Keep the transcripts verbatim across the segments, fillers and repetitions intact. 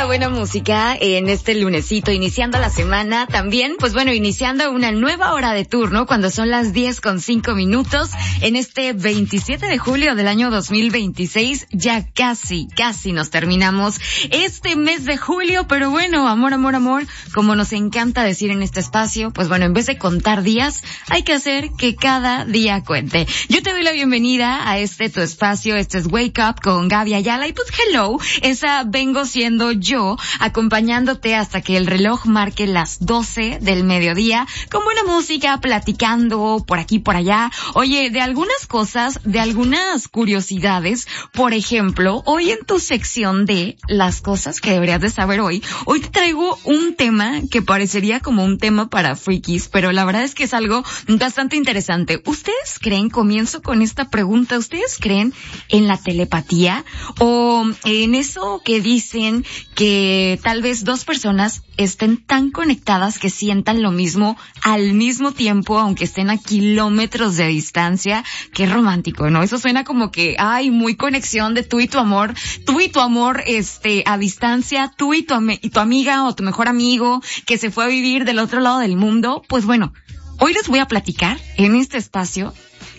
buena música en este lunesito, iniciando la semana. También, pues bueno, iniciando una nueva hora de turno cuando son las diez con cinco minutos en este veintisiete de julio del año dos mil veintiséis. Ya casi, casi nos terminamos este mes de julio, pero bueno, amor, amor, amor, como nos encanta decir en este espacio, pues bueno, en vez de contar días, hay que hacer que cada día cuente. Yo te doy la bienvenida a este tu espacio, este es Wake Up con Gaby Ayala y pues hello, esa vengo siendo yo, acompañándote hasta que el reloj marque las doce del mediodía, con buena música, platicando por aquí, por allá. Oye, de algunas cosas, de algunas curiosidades, por ejemplo, hoy en tu sección de las cosas que deberías de saber hoy, hoy te traigo un tema que parecería como un tema para frikis, pero la verdad es que es algo bastante interesante. ¿Ustedes creen, comienzo con esta pregunta, ¿ustedes creen en la telepatía o en eso que dicen que tal vez dos personas estén tan conectadas que sientan lo mismo al mismo tiempo, aunque estén a kilómetros de distancia? Qué romántico, ¿no? Eso suena como que, ay, muy conexión de tú y tu amor, tú y tu amor, este, a distancia, tú y tu, am- y tu amiga o tu mejor amigo que se fue a vivir del otro lado del mundo. Pues bueno, hoy les voy a platicar en este espacio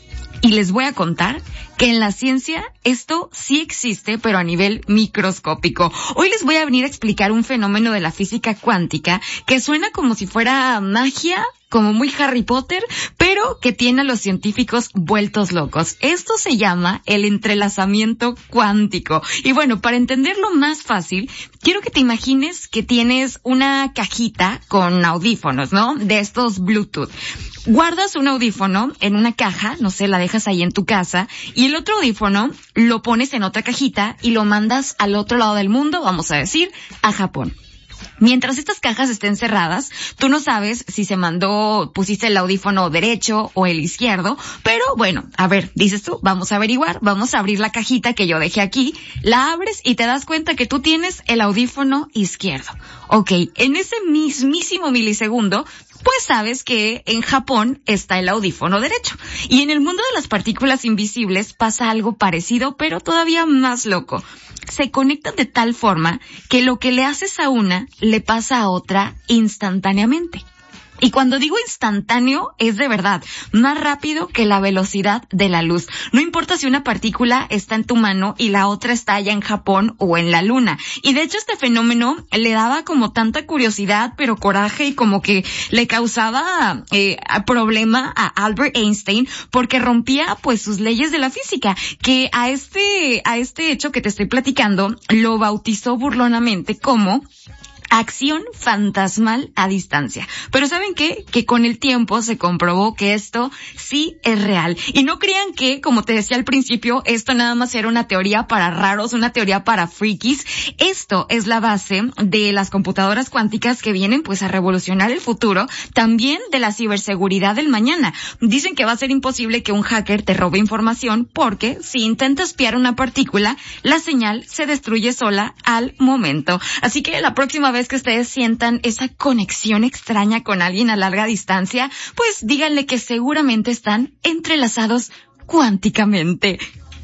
y les voy a contar que en la ciencia esto sí existe, pero a nivel microscópico. Hoy les voy a venir a explicar un fenómeno de la física cuántica que suena como si fuera magia, como muy Harry Potter, pero que tiene a los científicos vueltos locos. Esto se llama el entrelazamiento cuántico. Y bueno, para entenderlo más fácil, quiero que te imagines que tienes una cajita con audífonos, ¿no? De estos Bluetooth. Guardas un audífono en una caja, no sé, la dejas ahí en tu casa, y el otro audífono lo pones en otra cajita y lo mandas al otro lado del mundo, vamos a decir, a Japón. Mientras estas cajas estén cerradas, tú no sabes si se mandó, pusiste el audífono derecho o el izquierdo, pero bueno, a ver, dices tú, vamos a averiguar, vamos a abrir la cajita que yo dejé aquí, la abres y te das cuenta que tú tienes el audífono izquierdo. Ok, en ese mismísimo milisegundo, pues sabes que en Japón está el audífono derecho. Y en el mundo de las partículas invisibles pasa algo parecido, pero todavía más loco. Se conectan de tal forma que lo que le haces a una, le pasa a otra instantáneamente. Y cuando digo instantáneo, es de verdad, más rápido que la velocidad de la luz. No importa si una partícula está en tu mano y la otra está allá en Japón o en la luna. Y de hecho este fenómeno le daba como tanta curiosidad, pero coraje, y como que le causaba eh, problema a Albert Einstein porque rompía pues sus leyes de la física, que a este, a este hecho que te estoy platicando lo bautizó burlonamente como acción fantasmal a distancia. Pero ¿saben qué? Que con el tiempo se comprobó que esto sí es real. Y no crean que, como te decía al principio, esto nada más era una teoría para raros, una teoría para frikis. Esto es la base de las computadoras cuánticas que vienen pues a revolucionar el futuro, también de la ciberseguridad del mañana. Dicen que va a ser imposible que un hacker te robe información porque si intenta espiar una partícula, la señal se destruye sola al momento. Así que la próxima vez que ustedes sientan esa conexión extraña con alguien a larga distancia, pues díganle que seguramente están entrelazados cuánticamente.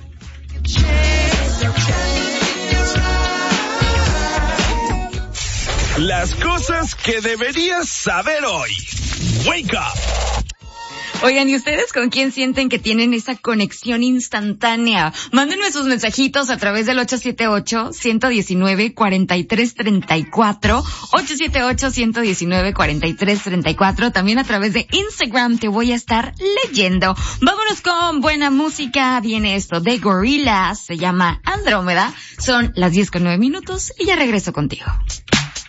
Las cosas que deberías saber hoy. Wake up. Oigan, ¿y ustedes con quién sienten que tienen esa conexión instantánea? Mándenme sus mensajitos a través del ocho siete ocho, uno uno nueve, cuatro tres tres cuatro, ocho siete ocho, uno uno nueve, cuatro tres tres cuatro. También a través de Instagram te voy a estar leyendo. Vámonos con buena música. Viene esto de Gorillaz, se llama Andrómeda. Son las diez con nueve minutos y ya regreso contigo.